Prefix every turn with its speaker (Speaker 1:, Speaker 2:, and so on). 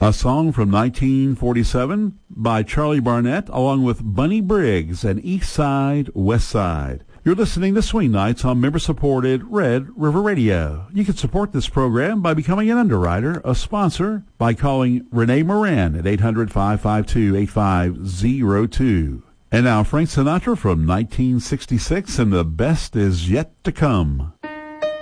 Speaker 1: A song from 1947 by Charlie Barnett along with Bunny Briggs and East Side, West Side. You're listening to Swing Nights on member-supported Red River Radio. You can support this program by becoming an underwriter, a sponsor, by calling Renee Moran at 800-552-8502. And now Frank Sinatra from 1966 and The Best Is Yet to Come.